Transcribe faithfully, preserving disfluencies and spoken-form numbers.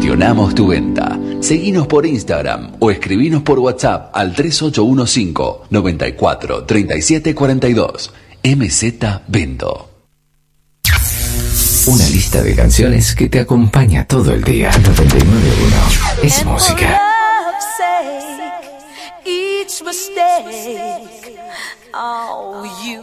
Gestionamos tu venta. Seguinos por Instagram o escribinos por WhatsApp al tres ocho uno cinco, nueve cuatro, tres siete cuatro dos. M Z Vendo. Una lista de canciones que te acompaña todo el día. noventa y nueve punto uno es música. Each mistake, oh, you